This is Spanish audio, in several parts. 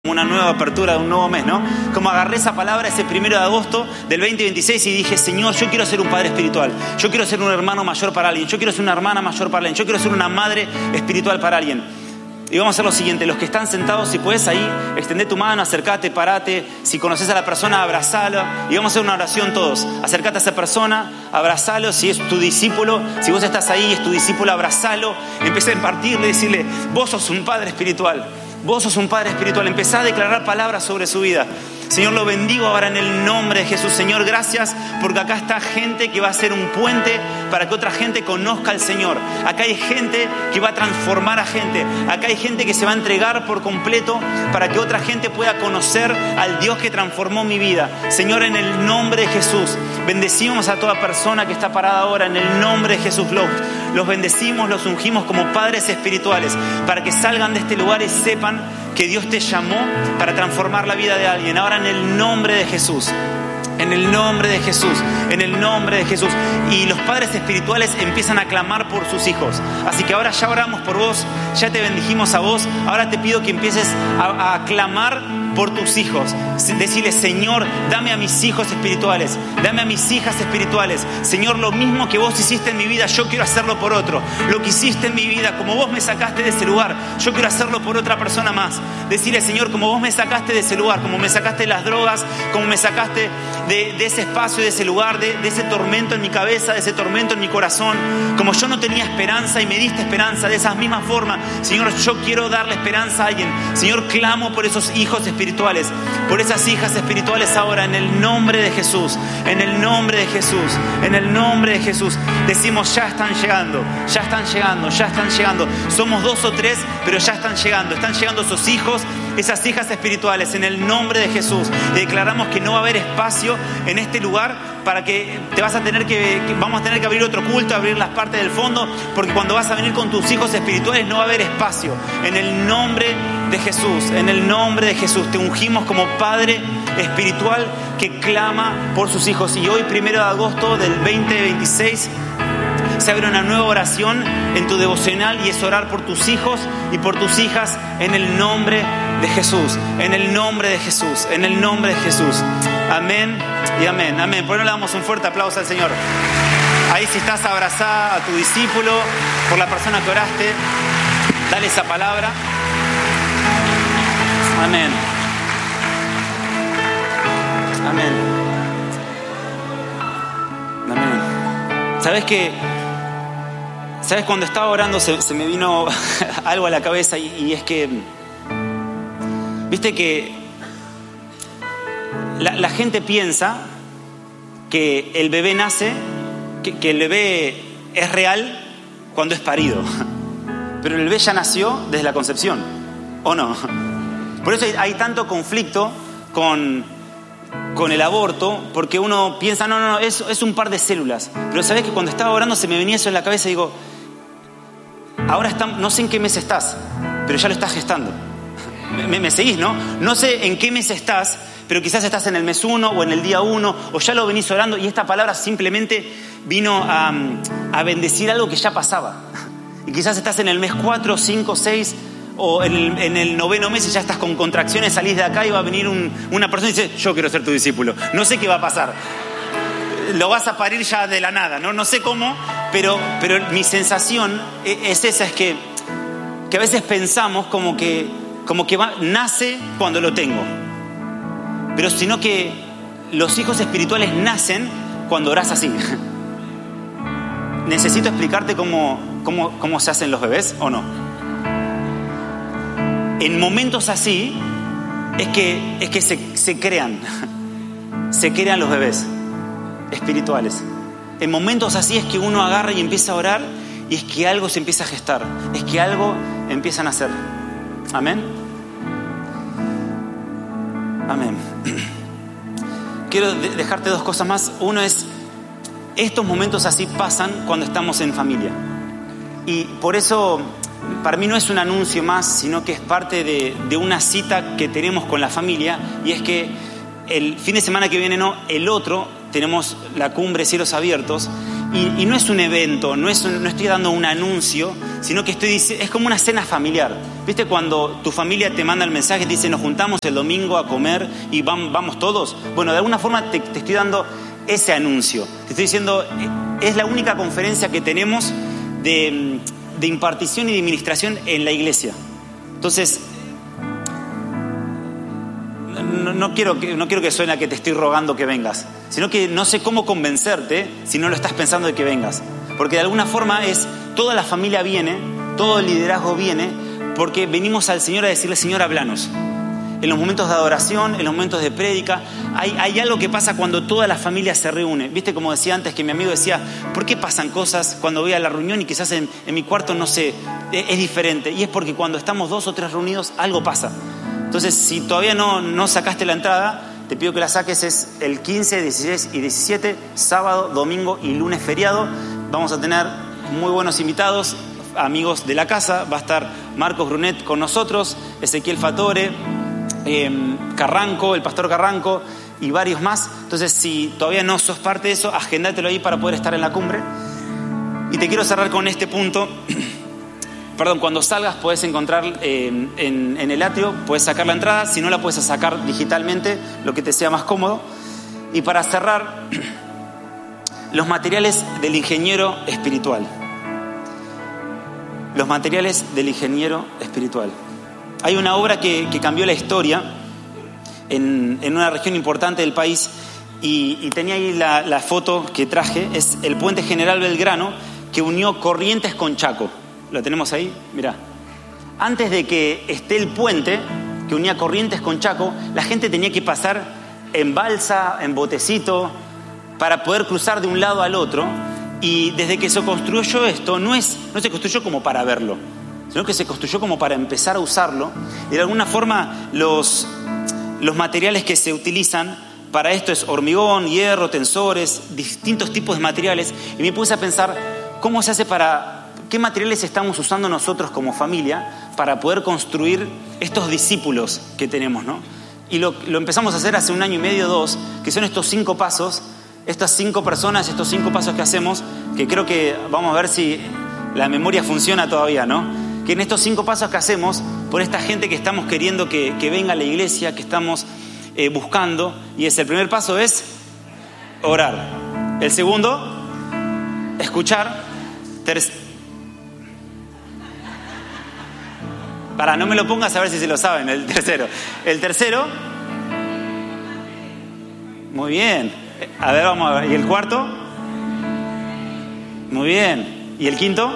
una nueva apertura de un nuevo mes, ¿no? Como agarré esa palabra ese 1 de agosto del 2026 y dije, Señor, yo quiero ser un padre espiritual, yo quiero ser un hermano mayor para alguien, yo quiero ser una hermana mayor para alguien, yo quiero ser una madre espiritual para alguien. Y vamos a hacer lo siguiente, los que están sentados, si puedes ahí, extendé tu mano, acércate, parate, si conoces a la persona, abrazalo, y vamos a hacer una oración todos. Acércate a esa persona, abrazalo, si es tu discípulo, si vos estás ahí, es tu discípulo, abrazalo, empecé a impartirle, decirle, vos sos un padre espiritual. Vos sos un padre espiritual. Empezá a declarar palabras sobre su vida. Señor, lo bendigo ahora en el nombre de Jesús. Señor, gracias porque acá está gente que va a ser un puente para que otra gente conozca al Señor. Acá hay gente que va a transformar a gente. Acá hay gente que se va a entregar por completo para que otra gente pueda conocer al Dios que transformó mi vida. Señor, en el nombre de Jesús, bendecimos a toda persona que está parada ahora en el nombre de Jesús. Los bendecimos, los ungimos como padres espirituales para que salgan de este lugar y sepan que Dios te llamó para transformar la vida de alguien. Ahora en el nombre de Jesús, en el nombre de Jesús, en el nombre de Jesús. Y los padres espirituales empiezan a clamar por sus hijos. Así que ahora ya oramos por vos, ya te bendijimos a vos. Ahora te pido que empieces a clamar por tus hijos. Decirle, Señor, dame a mis hijos espirituales, dame a mis hijas espirituales. Señor, lo mismo que vos hiciste en mi vida, yo quiero hacerlo por otro. Lo que hiciste en mi vida, como vos me sacaste de ese lugar, yo quiero hacerlo por otra persona más. Decirle, Señor, como vos me sacaste de ese lugar, como me sacaste de las drogas, como me sacaste de ese espacio, de ese lugar, de ese tormento en mi cabeza, de ese tormento en mi corazón, como yo no tenía esperanza y me diste esperanza, de esa misma forma, Señor, yo quiero darle esperanza a alguien. Señor, clamo por esos hijos espirituales, por esas hijas espirituales ahora, en el nombre de Jesús, en el nombre de Jesús, en el nombre de Jesús. Decimos, ya están llegando, ya están llegando, ya están llegando. Somos 2 o 3, pero ya están llegando esos hijos, esas hijas espirituales, en el nombre de Jesús. Y declaramos que no va a haber espacio en este lugar para que vamos a tener que abrir otro culto, abrir las partes del fondo, porque cuando vas a venir con tus hijos espirituales no va a haber espacio. En el nombre de Jesús, en el nombre de Jesús, te ungimos como padre espiritual que clama por sus hijos. Y hoy, 1 de agosto del 2026, se abre una nueva oración en tu devocional y es orar por tus hijos y por tus hijas en el nombre de Jesús, en el nombre de Jesús, en el nombre de Jesús. Amén y amén, amén. Por eso le damos un fuerte aplauso al Señor. Ahí, si estás abrazada a tu discípulo, por la persona que oraste, dale esa palabra. Amén. Amén. Amén. ¿Sabes? Cuando estaba orando se me vino algo a la cabeza y es que, viste que la gente piensa que el bebé nace, que el bebé es real cuando es parido, pero el bebé ya nació desde la concepción, ¿o no? Por eso hay tanto conflicto con el aborto, porque uno piensa, no, es un par de células. Pero sabés que cuando estaba orando se me venía eso en la cabeza y digo, ahora no sé en qué mes estás, pero ya lo estás gestando. ¿Me seguís, no? No sé en qué mes estás, pero quizás estás en el mes 1 o en el día 1, o ya lo venís orando y esta palabra simplemente vino a bendecir algo que ya pasaba. Y quizás estás en el mes 4, 5, 6 o en el 9º mes y ya estás con contracciones, salís de acá y va a venir una persona y dice, yo quiero ser tu discípulo. No sé qué va a pasar. Lo vas a parir ya de la nada, no sé cómo, pero mi sensación es esa, es que a veces pensamos como que nace cuando lo tengo. Pero sino que los hijos espirituales nacen cuando orás así. ¿Necesito explicarte cómo se hacen los bebés o no? En momentos así es que se crean los bebés espirituales. En momentos así es que uno agarra y empieza a orar y es que algo se empieza a gestar, es que algo empiezan a hacer. Amén. Amén. Quiero dejarte 2 cosas más. Uno es, estos momentos así pasan cuando estamos en familia. Y por eso, para mí no es un anuncio más, sino que es parte de una cita que tenemos con la familia. Y es que el fin de semana que viene, el otro, tenemos la cumbre Cielos Abiertos. Y no es un evento, no estoy dando un anuncio, sino que es como una cena familiar. ¿Viste cuando tu familia te manda el mensaje, te dice nos juntamos el domingo a comer y vamos todos? Bueno, de alguna forma te estoy dando ese anuncio. Te estoy diciendo, es la única conferencia que tenemos de impartición y de administración en la iglesia. Entonces, no quiero que suene a que te estoy rogando que vengas, sino que no sé cómo convencerte si no lo estás pensando de que vengas. Porque de alguna forma toda la familia viene, todo el liderazgo viene, porque venimos al Señor a decirle, Señor, háblanos. En los momentos de adoración, en los momentos de prédica, hay algo que pasa cuando toda la familia se reúne. Viste, como decía antes, que mi amigo decía, ¿por qué pasan cosas cuando voy a la reunión y quizás en mi cuarto, no sé, es diferente? Y es porque cuando estamos 2 o 3 reunidos, algo pasa. Entonces, si todavía no sacaste la entrada, te pido que la saques. Es el 15, 16 y 17, sábado, domingo y lunes feriado. Vamos a tener muy buenos invitados, amigos de la casa. Va a estar Marcos Brunet con nosotros, Ezequiel Fatore, Carranco, el pastor Carranco y varios más. Entonces, si todavía no sos parte de eso, agéndatelo ahí para poder estar en la cumbre. Y te quiero cerrar con este punto. Perdón, cuando salgas puedes encontrar en el atrio, puedes sacar la entrada. Si no, la puedes sacar digitalmente, lo que te sea más cómodo. Y para cerrar, los materiales del ingeniero espiritual. Los materiales del ingeniero espiritual. Hay una obra que cambió la historia en una región importante del país y tenía ahí la foto que traje. Es el puente General Belgrano que unió Corrientes con Chaco. ¿Lo tenemos ahí? Mirá. Antes de que esté el puente que unía Corrientes con Chaco, la gente tenía que pasar en balsa, en botecito, para poder cruzar de un lado al otro. Y desde que se construyó esto, no se construyó como para verlo, sino que se construyó como para empezar a usarlo. Y de alguna forma los materiales que se utilizan para esto es hormigón, hierro, tensores, distintos tipos de materiales. Y me puse a pensar cómo se hace qué materiales estamos usando nosotros como familia para poder construir estos discípulos que tenemos, ¿no? Y lo empezamos a hacer hace 1 año y medio, 2, que son estos 5 pasos, estas 5 personas, estos 5 pasos que hacemos, que creo que vamos a ver si la memoria funciona todavía, ¿no? Que en estos 5 pasos que hacemos, por esta gente que estamos queriendo que venga a la iglesia, que estamos buscando, y el primer paso es orar. El segundo, escuchar. No me lo pongas a ver si se lo saben. El tercero, muy bien. A ver, vamos a ver. ¿Y el cuarto? Muy bien. ¿Y el quinto?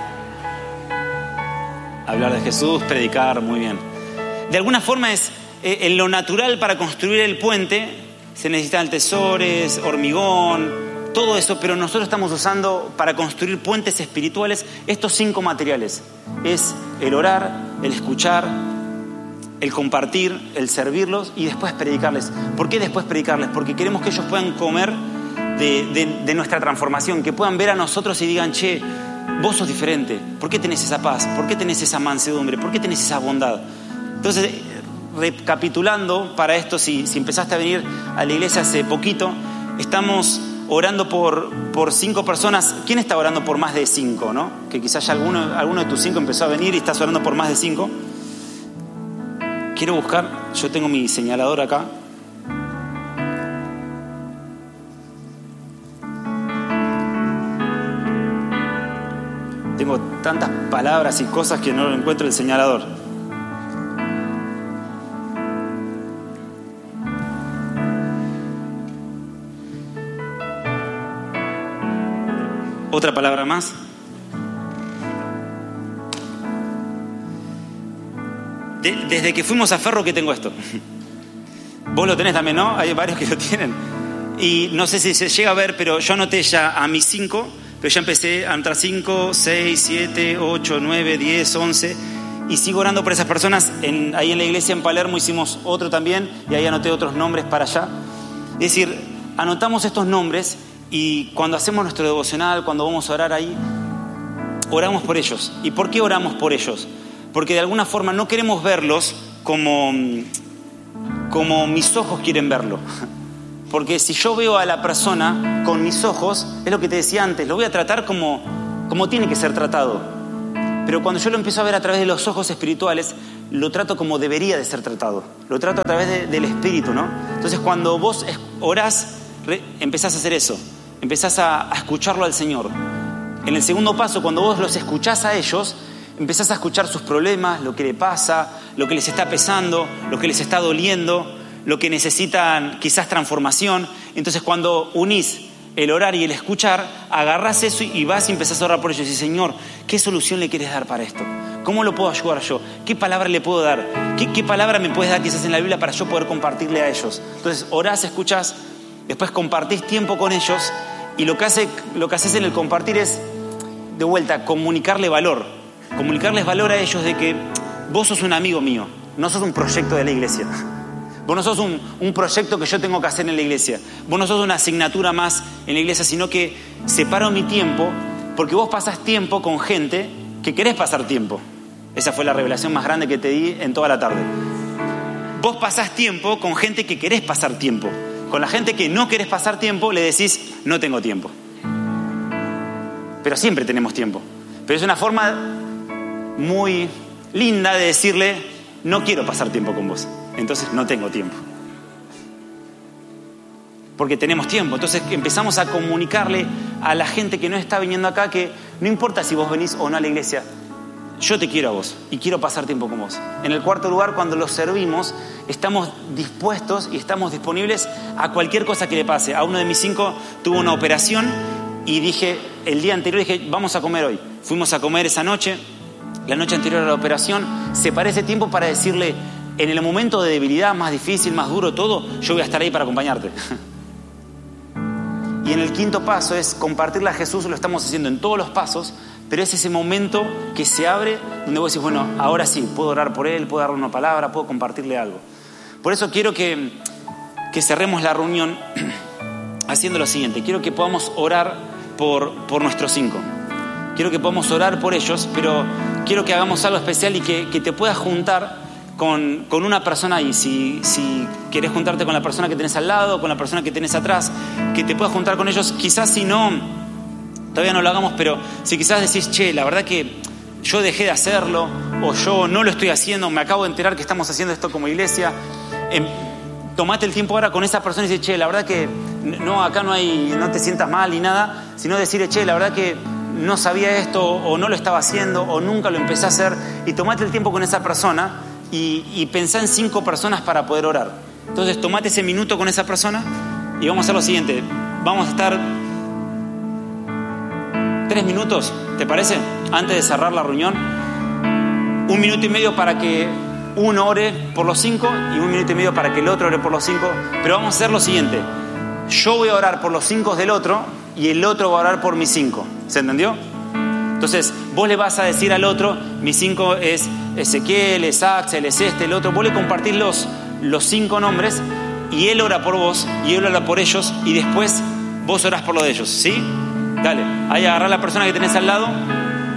Hablar de Jesús, predicar, muy bien. De alguna forma en lo natural para construir el puente se necesitan tesores, hormigón, todo eso, pero nosotros estamos usando para construir puentes espirituales estos 5 materiales. Es el orar, el escuchar, el compartir, el servirlos y después predicarles. ¿Por qué después predicarles? Porque queremos que ellos puedan comer de nuestra transformación, que puedan ver a nosotros y digan, che, vos sos diferente. ¿Por qué tenés esa paz? ¿Por qué tenés esa mansedumbre? ¿Por qué tenés esa bondad? Entonces, recapitulando para esto, si empezaste a venir a la iglesia hace poquito, estamos orando por 5 personas. ¿Quién está orando por más de 5, no? Que quizás ya alguno de tus 5 empezó a venir y estás orando por más de 5. Quiero buscar, yo tengo mi señalador acá. Tengo tantas palabras y cosas que no encuentro el señalador. Otra palabra más. Desde que fuimos a Ferro que tengo esto. Vos lo tenés también, ¿no? Hay varios que lo tienen. Y no sé si se llega a ver, pero yo anoté ya a mis 5, pero ya empecé a entrar 5, 6, 7, 8, 9, 10, 11. Y sigo orando por esas personas. Ahí en la iglesia en Palermo hicimos otro también, y ahí anoté otros nombres para allá. Es decir, anotamos estos nombres. Y cuando hacemos nuestro devocional, cuando vamos a orar ahí, oramos por ellos. ¿Y por qué oramos por ellos? Porque de alguna forma no queremos verlos como mis ojos quieren verlo. Porque si yo veo a la persona con mis ojos, es lo que te decía antes, lo voy a tratar como tiene que ser tratado. Pero cuando yo lo empiezo a ver a través de los ojos espirituales, lo trato como debería de ser tratado. Lo trato a través del Espíritu, ¿no? Entonces cuando vos orás, empezás a hacer eso. Empezás a escucharlo al Señor. En el segundo paso, cuando vos los escuchás a ellos, empezás a escuchar sus problemas, lo que le pasa, lo que les está pesando, lo que les está doliendo, lo que necesitan quizás transformación. Entonces cuando unís el orar y el escuchar, agarrás eso y vas y empezás a orar por ellos. Y dices, Señor, ¿qué solución le quieres dar para esto? ¿Cómo lo puedo ayudar yo? ¿Qué palabra le puedo dar? ¿Qué palabra me puedes dar quizás en la Biblia para yo poder compartirle a ellos? Entonces orás, escuchás, después compartís tiempo con ellos y lo que haces en el compartir es, de vuelta, comunicarle valor. Comunicarles valor a ellos de que vos sos un amigo mío, no sos un proyecto de la iglesia. Vos no sos un proyecto que yo tengo que hacer en la iglesia. Vos no sos una asignatura más en la iglesia, sino que separo mi tiempo porque vos pasás tiempo con gente que querés pasar tiempo. Esa fue la revelación más grande que te di en toda la tarde. Vos pasás tiempo con gente que querés pasar tiempo. Con la gente que no querés pasar tiempo le decís, no tengo tiempo. Pero siempre tenemos tiempo. Pero es una forma muy linda de decirle, no quiero pasar tiempo con vos. Entonces no tengo tiempo. Porque tenemos tiempo. Entonces empezamos a comunicarle a la gente que no está viniendo acá que no importa si vos venís o no a la iglesia, yo te quiero a vos y quiero pasar tiempo con vos. En el cuarto lugar, cuando los servimos, estamos dispuestos y estamos disponibles a cualquier cosa que le pase. A uno de mis 5 tuvo una operación y el día anterior dije, vamos a comer hoy. Fuimos a comer esa noche, la noche anterior a la operación. Separé ese tiempo para decirle, en el momento de debilidad más difícil, más duro, todo, yo voy a estar ahí para acompañarte. Y en el quinto paso es compartirle a Jesús. Lo estamos haciendo en todos los pasos, pero es ese momento que se abre donde vos decís, bueno, ahora sí, puedo orar por él, puedo darle una palabra, puedo compartirle algo. Por eso quiero que cerremos la reunión haciendo lo siguiente. Quiero que podamos orar por nuestros 5. Quiero que podamos orar por ellos, pero quiero que hagamos algo especial y que te puedas juntar con una persona ahí. Si querés juntarte con la persona que tenés al lado, con la persona que tenés atrás, que te puedas juntar con ellos. Quizás si no, todavía no lo hagamos, pero si quizás decís, che, la verdad que yo dejé de hacerlo, o yo no lo estoy haciendo, me acabo de enterar que estamos haciendo esto como iglesia, tomate el tiempo ahora con esa persona y decir, che, la verdad que no, acá no te sientas mal ni nada, sino decirle, che, la verdad que no sabía esto, o no lo estaba haciendo, o nunca lo empecé a hacer, y tomate el tiempo con esa persona y pensá en 5 personas para poder orar. Entonces tomate ese minuto con esa persona y vamos a hacer lo siguiente. Vamos a estar 3 minutos, ¿te parece? Antes de cerrar la reunión, 1 minuto y medio para que uno ore por los 5 y 1 minuto y medio para que el otro ore por los 5. Pero vamos a hacer lo siguiente. Yo voy a orar por los 5 del otro y el otro va a orar por mis 5. ¿Se entendió? Entonces vos le vas a decir al otro, mis 5 es Ezequiel, es Axel, es el otro. Vos le compartís los 5 nombres y él ora por vos y él ora por ellos y después vos orás por lo de ellos, ¿sí? Dale, ahí agarrá a la persona que tenés al lado